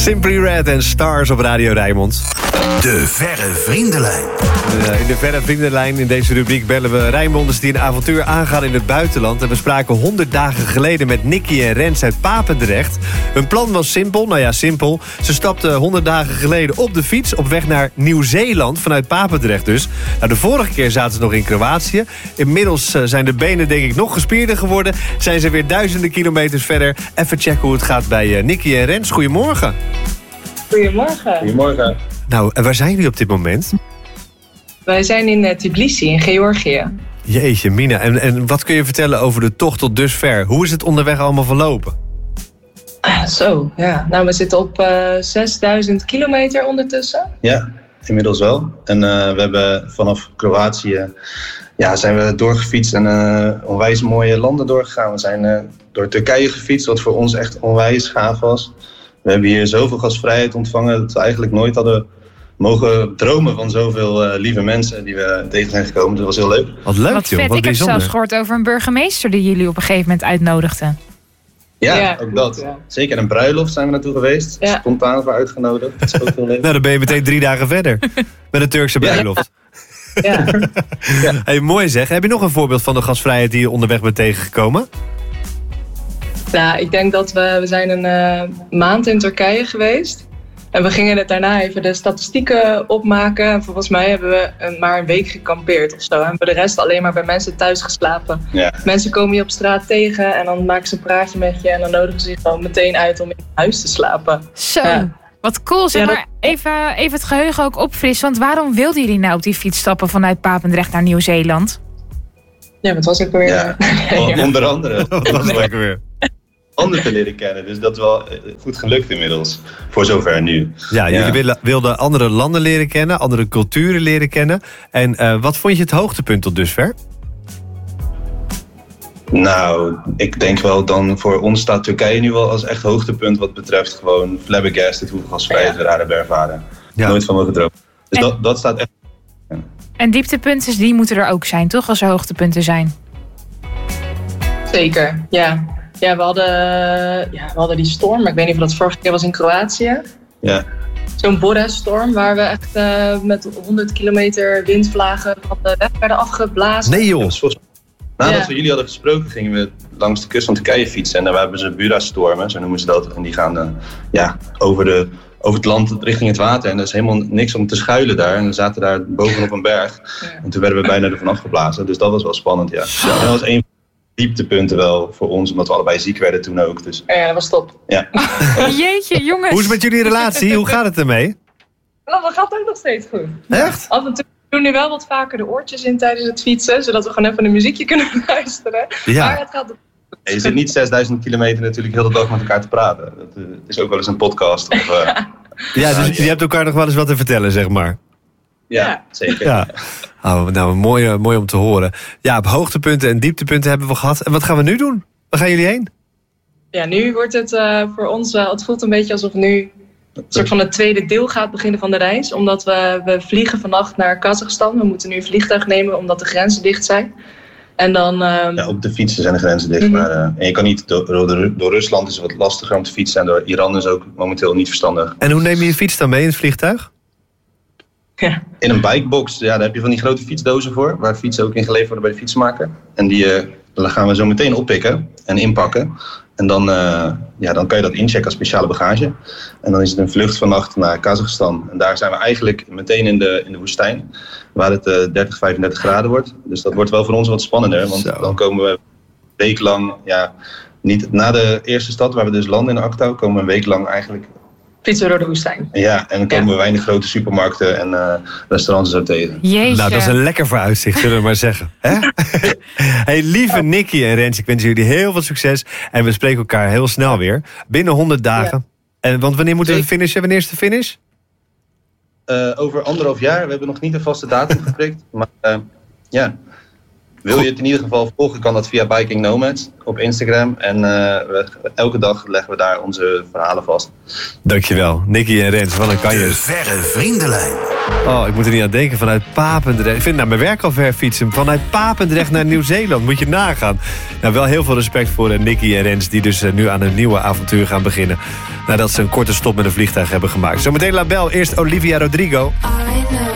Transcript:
Simply Red en Stars op Radio Rijnmond. De Verre Vriendenlijn. In de Verre Vriendenlijn, in deze rubriek, bellen we Rijnmonders die een avontuur aangaan in het buitenland. En we spraken 100 dagen geleden met Nicky en Rens uit Papendrecht. Hun plan was simpel, nou ja, simpel. Ze stapten 100 dagen geleden op de fiets op weg naar Nieuw-Zeeland, vanuit Papendrecht dus. Nou, de vorige keer zaten ze nog in Kroatië. Inmiddels zijn de benen denk ik nog gespierder geworden. Zijn ze weer duizenden kilometers verder. Even checken hoe het gaat bij Nicky en Rens. Goedemorgen. Goedemorgen. Goedemorgen. Nou, en waar zijn jullie op dit moment? Wij zijn in Tbilisi, in Georgië. Jeetje, Mina. En wat kun je vertellen over de tocht tot dusver? Hoe is het onderweg allemaal verlopen? Nou, we zitten op 6000 kilometer ondertussen. Ja, inmiddels wel. En we hebben vanaf Kroatië zijn we doorgefietst en onwijs mooie landen doorgegaan. We zijn door Turkije gefietst, wat voor ons echt onwijs gaaf was. We hebben hier zoveel gastvrijheid ontvangen dat we eigenlijk nooit hadden mogen dromen van zoveel lieve mensen die we tegen zijn gekomen. Dat was heel leuk. Wat leuk, wat joh. vet. Wat ik bijzonder. heb zelfs gehoord over een burgemeester die jullie op een gegeven moment uitnodigden. Ja, ook klopt, dat. ja. Zeker een bruiloft zijn we naartoe geweest. Ja. Spontaan voor uitgenodigd. Dat is ook heel leuk. Nou, dan ben je meteen 3 dagen verder. Met een Turkse bruiloft. Ja. Hey, mooi zeg. Heb je nog een voorbeeld van de gastvrijheid die je onderweg bent tegengekomen? Nou, ik denk dat we zijn een maand in Turkije geweest. En we gingen het daarna even de statistieken opmaken. En volgens mij hebben we maar een week gekampeerd of zo. En voor de rest alleen maar bij mensen thuis geslapen. Ja. Mensen komen je op straat tegen en dan maken ze een praatje met je. En dan nodigen ze je gewoon meteen uit om in huis te slapen. Zo, Ja. wat cool. Zeg Ja, maar even het geheugen ook opfrissen. Want waarom wilden jullie nou op die fiets stappen vanuit Papendrecht naar Nieuw-Zeeland? Ja, wat was ook weer? Ja, onder andere. Dat was lekker weer. Anderen te leren kennen. Dus dat is wel goed gelukt inmiddels. Voor zover nu. Ja, jullie wilden andere landen leren kennen, andere culturen leren kennen. En wat vond je het hoogtepunt tot dusver? Nou, ik denk wel dan voor ons staat Turkije nu wel als echt hoogtepunt wat betreft gewoon flabbergasted hoeveel gasvrijheid we daar hebben ervaren. Ja. Nooit van mogen dromen. Dus En- dat staat echt. En dieptepunten, die moeten er ook zijn, toch? Als er hoogtepunten zijn. Zeker, ja. Ja, we hadden die storm, maar ik weet niet of dat vorige keer was in Kroatië. Ja. Zo'n Bora-storm waar we echt met 100 kilometer windvlagen van de weg werden afgeblazen. Nee joh. Nadat Ja. we jullie hadden gesproken gingen we langs de kust van Turkije fietsen. En daar hebben ze Bura-stormen, zo noemen ze dat. En die gaan over het land richting het water. En er is helemaal niks om te schuilen daar. En we zaten daar bovenop een berg. Ja. En toen werden we bijna ervan afgeblazen. Dus dat was wel spannend, ja. En dat was een van de dieptepunten wel voor ons. Omdat we allebei ziek werden toen ook. Dus Ja, dat was top. ja. Jeetje, jongens. Hoe is het met jullie relatie? Hoe gaat het ermee? Nou, dat gaat ook nog steeds goed. Echt? Af en toe doen nu wel wat vaker de oortjes in tijdens het fietsen. Zodat we gewoon even een muziekje kunnen luisteren. Ja. Maar het gaat Je zit niet 6000 kilometer natuurlijk heel de dag met elkaar te praten. Het is ook wel eens een podcast. Ja, dus je hebt elkaar nog wel eens wat te vertellen, zeg maar. Ja, zeker. Ja. Oh, nou, mooi om te horen. Ja, op hoogtepunten en dieptepunten hebben we gehad. En wat gaan we nu doen? Waar gaan jullie heen? Ja, nu wordt het voor ons wel... Het voelt een beetje alsof nu een soort van het tweede deel gaat beginnen van de reis. Omdat we vliegen vannacht naar Kazachstan. We moeten nu een vliegtuig nemen omdat de grenzen dicht zijn. En dan... Ja, op de fietsen zijn de grenzen dicht. Maar, en je kan niet door Rusland is het wat lastiger om te fietsen. En door Iran is ook momenteel niet verstandig. En hoe neem je je fiets dan mee in het vliegtuig? ja. In een bikebox, ja, daar heb je van die grote fietsdozen voor. Waar fietsen ook in geleverd worden bij de fietsmaker. En die gaan we zo meteen oppikken en inpakken. En dan kan je dat inchecken als speciale bagage. En dan is het een vlucht vannacht naar Kazachstan. En daar zijn we eigenlijk meteen in de woestijn. Waar het 30, 35 graden wordt. Dus dat wordt wel voor ons wat spannender. Want Zo. dan komen we een week lang... niet na de eerste stad waar we dus landen in Aktau... komen we een week lang eigenlijk... Fietsen we door de woestijn. Ja, en dan komen we weinig grote supermarkten en restaurants en zo tegen. Jeetje. Nou, dat is een lekker vooruitzicht, zullen we maar zeggen. Hè? Hey, lieve Nicky en Rens, ik wens jullie heel veel succes. En we spreken elkaar heel snel weer. Binnen 100 dagen. En, want wanneer moeten we finishen? Wanneer is de finish? Over 1,5 jaar. We hebben nog niet een vaste datum geprikt. Maar wil je het in ieder geval volgen, kan dat via Biking Nomads op Instagram. En elke dag leggen we daar onze verhalen vast. Dankjewel, Nicky en Rens. Wat een kan De je. Verre Vriendenlijn. Oh, ik moet er niet aan denken. Vanuit Papendrecht. Ik vind naar mijn werk al ver fietsen. Vanuit Papendrecht naar Nieuw-Zeeland. Moet je nagaan. Nou, wel heel veel respect voor Nicky en Rens. Die dus nu aan een nieuwe avontuur gaan beginnen. nadat ze een korte stop met een vliegtuig hebben gemaakt. Zometeen Label, eerst Olivia Rodrigo.